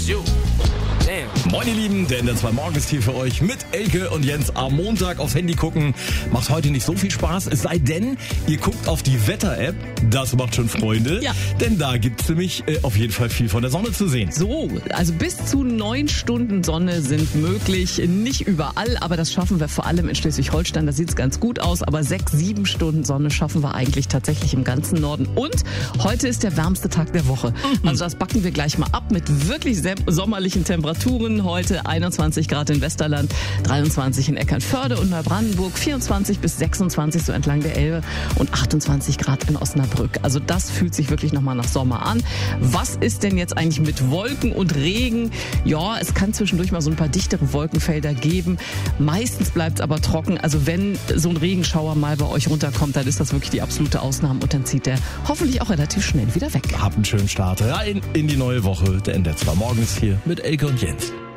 Moin ihr Lieben, der NDR 2 Morgen ist hier für euch mit Elke und Jens. Am Montag aufs Handy gucken macht heute nicht so viel Spaß, es sei denn, ihr guckt auf die Wetter-App. Das macht schon Freunde, Ja. Denn da gibt's nämlich auf jeden Fall viel von der Sonne zu sehen. So, also bis zu 9 Stunden Sonne sind möglich. Nicht überall, aber das schaffen wir vor allem in Schleswig-Holstein. Da sieht's ganz gut aus. Aber 6, 7 Stunden Sonne schaffen wir eigentlich tatsächlich im ganzen Norden. Und heute ist der wärmste Tag der Woche. Also das backen wir gleich mal ab mit wirklich sommerlichen Temperaturen. Heute 21 Grad in Westerland, 23 in Eckernförde und Neubrandenburg, 24 bis 26 so entlang der Elbe und 28 Grad in Osnabrück. Also das fühlt sich wirklich nochmal nach Sommer an. Was ist denn jetzt eigentlich mit Wolken und Regen? Ja, es kann zwischendurch mal so ein paar dichtere Wolkenfelder geben. Meistens bleibt es aber trocken. Also wenn so ein Regenschauer mal bei euch runterkommt, dann ist das wirklich die absolute Ausnahme und dann zieht der hoffentlich auch relativ schnell wieder weg. Habt einen schönen Start rein in die neue Woche. Der NDR 2 Morgen ist hier mit Elke und Jens.